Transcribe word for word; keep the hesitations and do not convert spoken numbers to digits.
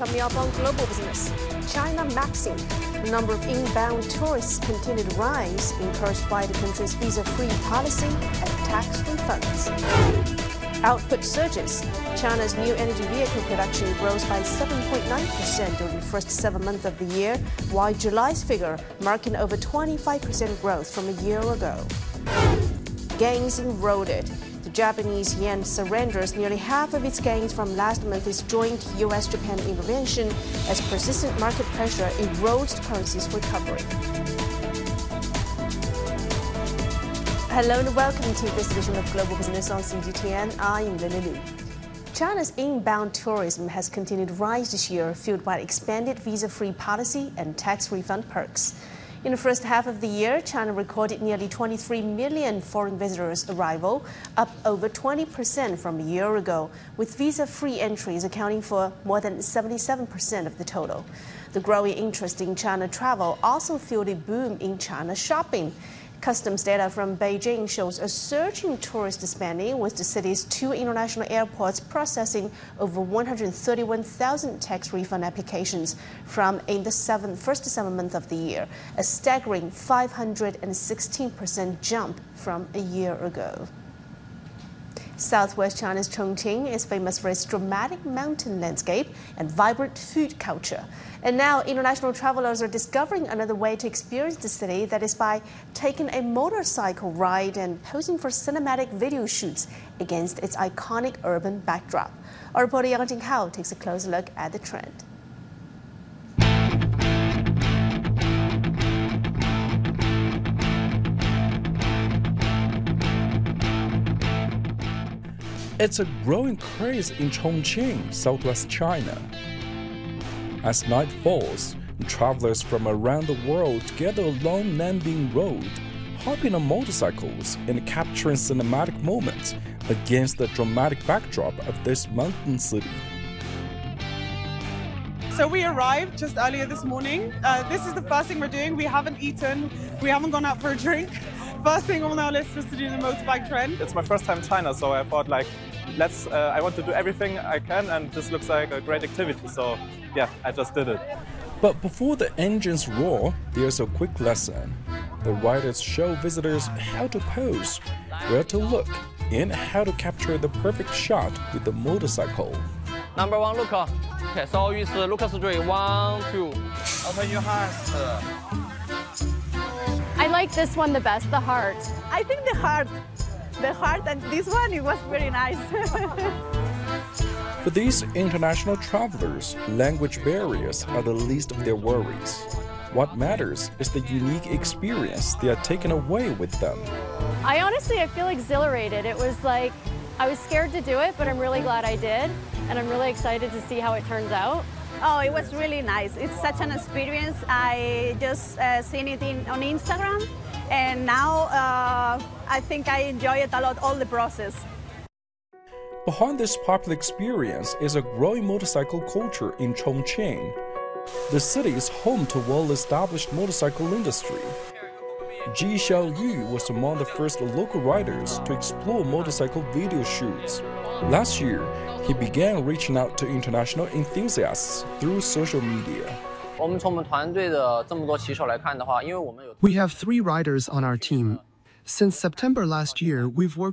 coming up on Global Business. China maxing. The number of inbound tourists continue to rise, encouraged by the country's visa-free policy and tax refunds. Output surges. China's new energy vehicle production grows by seven point nine percent during the first seven months of the year, while July's figure marking over twenty-five percent growth from a year ago. Gains eroded. The Japanese yen surrenders nearly half of its gains from last month's joint U S Japan intervention as persistent market pressure erodes the currency's recovery. Hello and welcome to this edition of Global Business on C G T N. I am Lily Lu. China's inbound tourism has continued to rise this year, fueled by expanded visa-free policy and tax refund perks. In the first half of the year, China recorded nearly twenty-three million foreign visitors' arrival, up over twenty percent from a year ago, with visa-free entries accounting for more than seventy-seven percent of the total. The growing interest in China travel also fueled a boom in China shopping. Customs data from Beijing shows a surge in tourist spending, with the city's two international airports processing over one hundred thirty-one thousand tax refund applications from in the seven, first seven months of the year, a staggering five hundred sixteen percent jump from a year ago. Southwest China's Chongqing is famous for its dramatic mountain landscape and vibrant food culture. And now international travelers are discovering another way to experience the city, that is by taking a motorcycle ride and posing for cinematic video shoots against its iconic urban backdrop. Our reporter Yang Jinghao takes a closer look at the trend. It's a growing craze in Chongqing, southwest China. As night falls, travelers from around the world gather along Nanbing Road, hopping on motorcycles and capturing cinematic moments against the dramatic backdrop of this mountain city. So we arrived just earlier this morning. Uh, this is the first thing we're doing. We haven't eaten, we haven't gone out for a drink. First thing on our list was to do the motorbike trend. It's my first time in China, so I thought like, let's, uh, I want to do everything I can, and this looks like a great activity, so yeah, I just did it. But before the engines roar, there's a quick lesson. The riders show visitors how to pose, where to look, and how to capture the perfect shot with the motorcycle. Number one, look. Okay, so it's look three. One, two. Open your hands. I like this one the best, the heart. I think the heart, the heart and this one, it was very nice. For these international travelers, language barriers are the least of their worries. What matters is the unique experience they are taking away with them. I honestly, I feel exhilarated. It was like, I was scared to do it, but I'm really glad I did. And I'm really excited to see how it turns out. Oh, it was really nice. It's such an experience. I just uh, seen it in, on Instagram, and now uh, I think I enjoy it a lot, all the process. Behind this popular experience is a growing motorcycle culture in Chongqing. The city is home to well-established motorcycle industry. Ji Xiaoyu was among the first local riders to explore motorcycle video shoots. Last year, he began reaching out to international enthusiasts through social media. We have three riders on our team. Since September last year, we've worked